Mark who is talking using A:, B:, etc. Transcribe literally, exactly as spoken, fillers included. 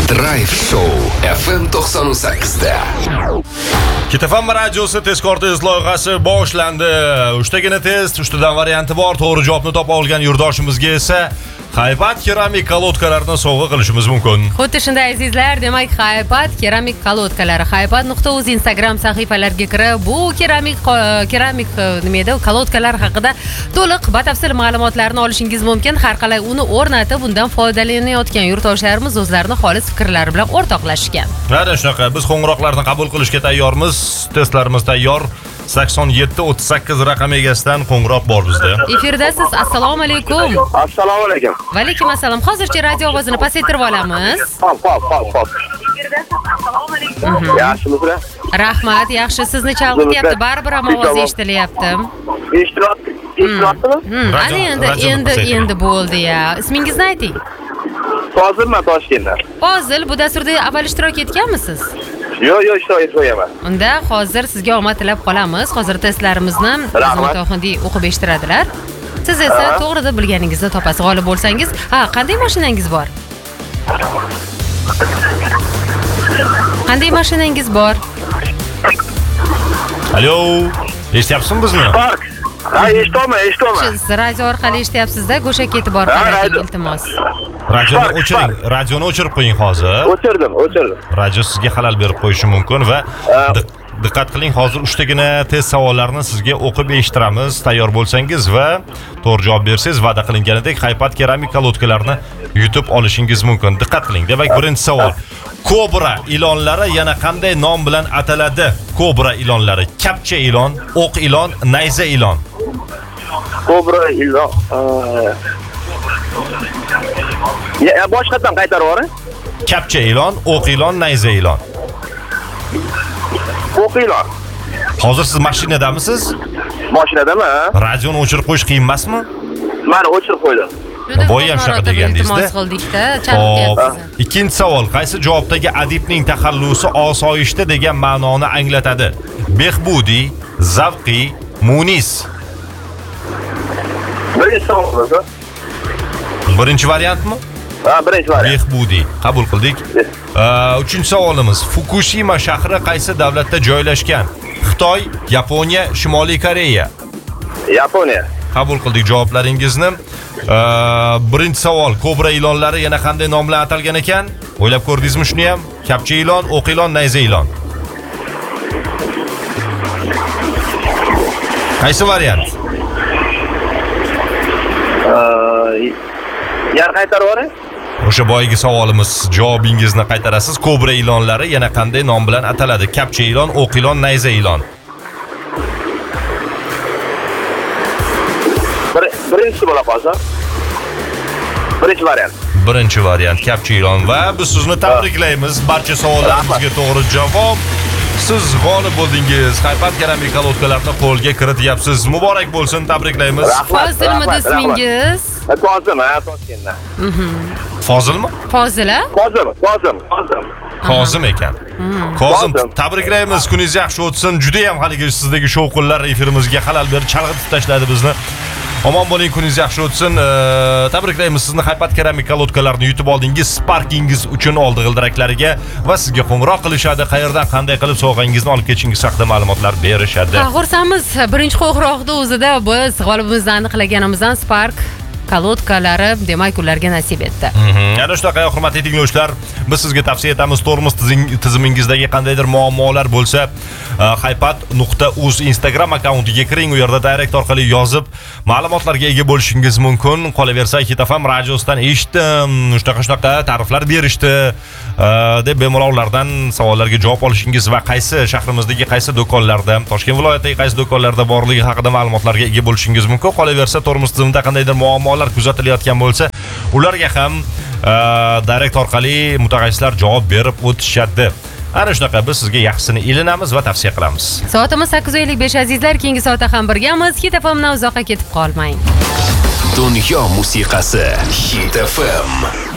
A: Drive Show F M to'qson sakkiz da.
B: Hit F M radiosi tezkor test loyihasi boshlandi. Uchtagina test, uchtadan varianti bor. To'g'ri javobni topa olgan yurtdoshimizga esa Haypat keramik kolodkalarni sovg'a qilishimiz mumkin.
C: Xuddi shunday azizlar, demak Haypat keramik kolodkalari haypat nuqta uz Instagram sahifalariga kirib, bu keramik keramik nima edi, kolodkalar haqida to'liq batafsil ma'lumotlarni olishingiz mumkin. Har qalay uni o'rnatib, undan foydalanayotgan yurtdoshlarimiz o'zlarining xolis fikrlari bilan o'rtoqlashgan.
B: Mana shunaqa, biz qo'ng'iroqlarni qabul qilishga tayyormiz. Testlarimiz tayyor. sakson yetti o'ttiz sakkiz raqam egasidan qo'ng'iroq bor bizda.
C: Efirdasiz. Assalomu alaykum.
D: Assalomu alaykum.
C: Va alaykum assalom. Hozircha radio ovozini pasaytirib olamiz.
D: Hop, hop, hop, hop. Yaxshimisizlar?
C: Rahmat, yaxshi. Sizni chalg'ityapti, baribir ham ovoz eshitilyapti.
D: Eshitilyapti? Eshitilyaptimi?
C: Ana endi endi endi bo'ldi ya. Ismingizni ayting.
D: Fozilman Toshkentdan.
C: Fozil, bu dasturda avval ishtirok etganmisiz?
D: Yo'q, yo'q, ishtirok etmaganman.
C: Unda hozir sizga omad tilab qolamiz. Hozir testlarimizni Zotoxondiy o'qib eshittiradilar. Siz esa to'g'ri deb bilganingizni topasiz. G'olib bo'lsangiz, ha, qanday mashinangiz bor? Qanday mashinangiz bor?
B: Alo, eshityapsizmi bizni?
D: Park. Ha, eshitaman, eshitaman.
C: Siz radio orqali eshityapsiz-da, go'shakka e'tibor qarating, iltimos.
B: Radioni o'chiring, radioni o'chirib qo'ying hozir.
D: O'chirdim, o'chirdim.
B: Radio sizga xalal berib qo'yishi mumkin va diqqat qiling, hozir uchtagina test savollarini sizga o'qib eshittiramiz. Tayyor bo'lsangiz va to'g'ri javob bersangiz, va'da qilinganidek Haypat keramik kolodkalarni yutib olishingiz mumkin. Diqqat qiling. Demak, birinchi savol. Kobra ilonlari yana qanday nom bilan ataladi? Kobra ilonlari: kapcha ilon, o'q ilon, nayza ilon.
D: Kobra ilon. Ya, boshqadan qaytarib yuboring.
B: Kapcha ilon, o'q ilon, nayza ilon.
D: O'q ilon.
B: Hozir siz mashinadamisiz?
D: Mashinadami?
B: Radioni o'chirib qo'yish qiyin emasmi?
D: Mana o'chirib qo'ydim.
B: Boy ham shunaqa degandingiz-da.
C: Iltimos qildikda, chalg'ityapsiz.
B: Ikkinchi savol. Qaysi javobdagi adibning taxallusi osoyishta degan ma'noni anglatadi? Behbudi, zavqi, munis.
D: Birinchi savol.
B: Birinchi variantmi?
D: Ha, birinchi variant.
B: Behbudi. Qabul qildik. Uchinchi savolimiz. Fukushima shahri qaysi davlatda joylashgan? Xitoy, Yaponiya, Shimoliy Koreya.
D: Yaponiya.
B: Qabul qildik javoblaringizni. Birinchi savol. Kobra ilonlari yana qanday nom bilan atalgan ekan? O'ylab ko'rdingizmi shuni ham? Kapcha ilon, o'q ilon, nayza ilon. Qaysi variant?
D: Yana qaytarib yuboring.
B: O'sha boyagi savolimiz, javobingizni qaytarasiz. Kobra ilonlari yana qanday nom bilan ataladi? Kapcha ilon, o'q ilon, nayza ilon.
D: Birinchisi bo'la qolsa. Birinchi variant.
B: Birinchi variant kapcha ilon va biz sizni tabriklaymiz. Barcha savollarimizga to'g'ri javob. Siz g'olib bo'ldingiz. Haypat keramik kolodkalarni qo'lga kirityapsiz. Muborak bo'lsin, tabriklaymiz.
C: Fozilmi ismingiz?
D: Fozil, ha, Toshkentdan.
B: Fozilmi?
C: Fozil, a?
D: Fozil, Fozil, Fozil.
B: Kozim ekan. Kozim, tabriklaymiz. Kuningiz yaxshi o'tsin. Juda ham haligi sizdagi shovqinlar efirimizga xalal berib, chalg'itib tashladi bizni. Omon bo'ling, kuningiz yaxshi o'tsin. Tabriklaymiz sizni. Haypat keramik kolodkalarni yutib oldingiz. Sparkingiz uchun oldi g'ildiraklariga va sizga qo'ng'iroq qilishadi. Qayerdan qanday qilib sovg'angizni olib ketishingiz haqida ma'lumotlar berishadi.
C: Xursandmiz. Birinchi qo'ng'iroqda o'zida biz g'olibimizni aniqlaganimizdan Spark kolodkalari demak ularga nasib etdi.
B: Ana shunaqa hurmatli tinglovchilar, biz sizga tavsiya etamiz, tormoz tizimingizdagi qandaydir muammolar bo'lsa, haypat nuqta uz Instagram akkauntiga kiring, u yerda direkt orqali yozib ma'lumotlarga ega bo'lishingiz mumkin. Qolaversa, Hit F M radiosidan eshitdim, shunaqa shunaqa ta'riflar berishdi deb bemalollardan savollarga javob olishingiz va qaysi shahrimizdagi qaysi do'konlarda, Toshkent viloyatidagi qaysi do'konlarda borligi haqida ma'lumotlarga ega bo'lishingiz mumkin. Qolaversa, tormoz tizimida qandaydir muammolar kuzatilayotgan bo'lsa, ularga ham direkt orqali mutaxassislar javob berib o'tishadi. Ana shunaqa biz sizga yaxshisini ilinamiz va tavsiya qilamiz.
C: Soatimiz sakkiz ellik besh azizlar, keyingi soatda ham birgamiz. Hit F M'dan uzoqqa ketib qolmang.
A: Dunyo musiqasi Hit F M.